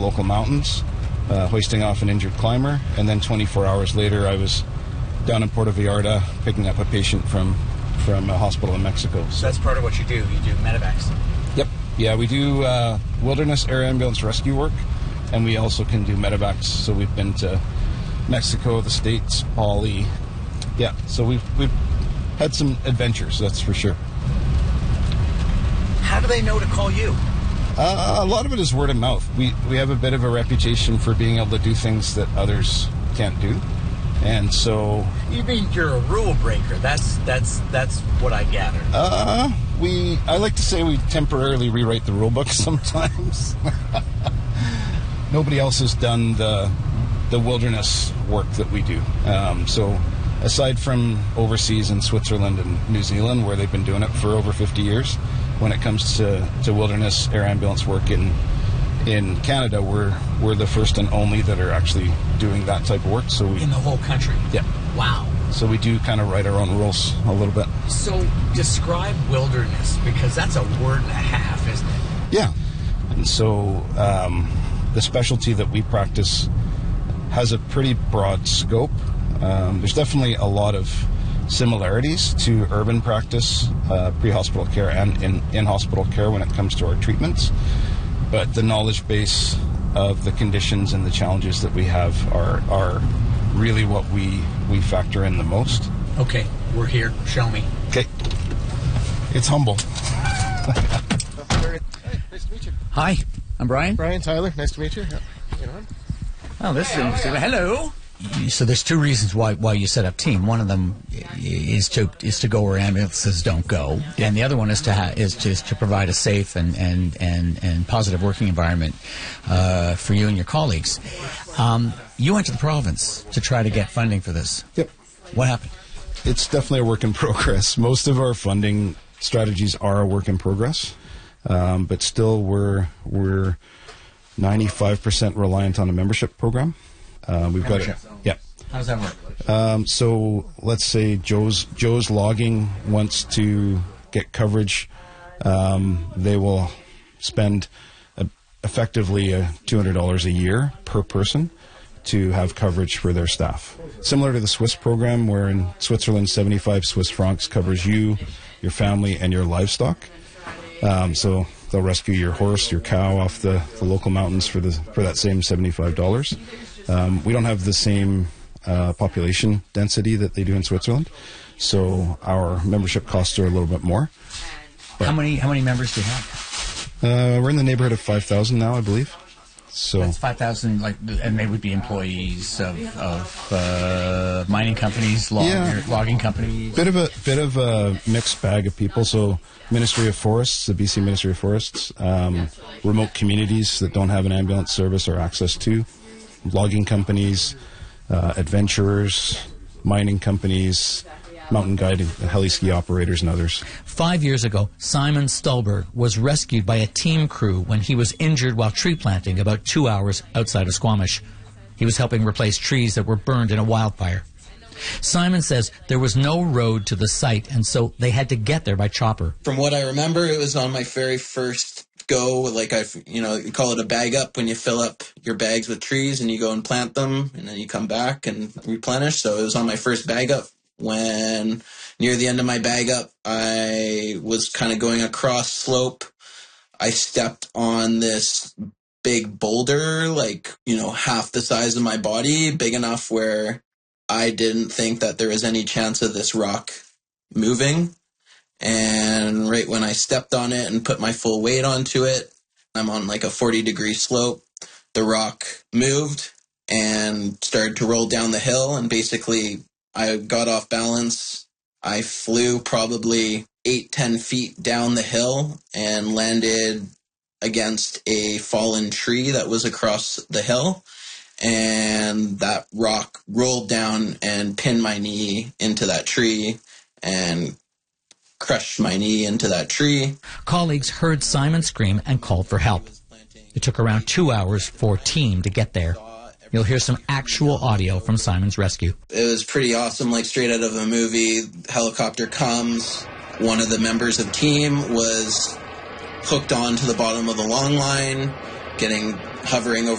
local mountains, hoisting off an injured climber, and then 24 hours later I was down in Puerto Vallarta picking up a patient from a hospital in Mexico. So that's part of what you do. You do medevacs. Yep. Yeah, we do wilderness air ambulance rescue work, and we also can do medevacs. So we've been to Mexico, the States, Bali. Yeah, so we've had some adventures, that's for sure. How do they know to call you? A lot of it is word of mouth. We have a bit of a reputation for being able to do things that others can't do. And so... You mean you're a rule breaker? That's what I gather. I like to say we temporarily rewrite the rule book sometimes. Nobody else has done the wilderness work that we do. So aside from overseas in Switzerland and New Zealand, where they've been doing it for over 50 years, when it comes to wilderness air ambulance work in Canada, we're the first and only that are actually doing that type of work. So in the whole country? Yeah. Wow. So we do kind of write our own rules a little bit. So describe wilderness, because that's a word and a half, isn't it? Yeah. And so the specialty that we practice has a pretty broad scope. There's definitely a lot of similarities to urban practice, pre-hospital care, and in-hospital care when it comes to our treatments. But the knowledge base of the conditions and the challenges that we have are really what we factor in the most. Okay, we're here. Show me. Okay. It's humble. Nice to meet you. Hi, I'm Brian. Brian Tyler, nice to meet you. Oh, this is interesting. Hello. So there's two reasons why you set up team. One of them is to go where ambulances don't go, and the other one is to provide a safe and positive working environment for you and your colleagues. You went to the province to try to get funding for this. Yep. What happened? It's definitely a work in progress. Most of our funding strategies are a work in progress, but still we're 95% reliant on a membership program. We've got it. Yeah. How does that work? So let's say Joe's logging wants to get coverage. They will spend effectively $200 a year per person to have coverage for their staff. Similar to the Swiss program, where in Switzerland 75 Swiss francs covers you, your family, and your livestock. So they'll rescue your horse, your cow off the local mountains for that same $75. We don't have the same population density that they do in Switzerland, so our membership costs are a little bit more. But how many members do you have? We're in the neighborhood of 5,000 now, I believe. So that's 5,000, and they would be employees of mining companies, logging companies. Bit of a mixed bag of people. So Ministry of Forests, the BC Ministry of Forests, remote communities that don't have an ambulance service or access to, logging companies, adventurers, mining companies, mountain guiding, heli-ski operators, and others. 5 years ago, Simon Stulberg was rescued by a team crew when he was injured while tree planting about 2 hours outside of Squamish. He was helping replace trees that were burned in a wildfire. Simon says there was no road to the site, and so they had to get there by chopper. From what I remember, it was on my very first go, you call it a bag up when you fill up your bags with trees and you go and plant them, and then you come back and replenish. So it was on my first bag up. When near the end of my bag up, I was kind of going across slope. I stepped on this big boulder, half the size of my body, big enough where I didn't think that there was any chance of this rock moving. And right when I stepped on it and put my full weight onto it, I'm on a 40-degree slope. The rock moved and started to roll down the hill, and basically I got off balance. I flew probably 8-10 feet down the hill and landed against a fallen tree that was across the hill. And that rock rolled down and pinned my knee into that tree and crushed my knee into that tree. Colleagues heard Simon scream and called for help. It took around 2 hours for a team to get there. You'll hear some actual audio from Simon's rescue. It was pretty awesome, straight out of a movie. Helicopter comes. One of the members of team was hooked on to the bottom of the long line, hovering over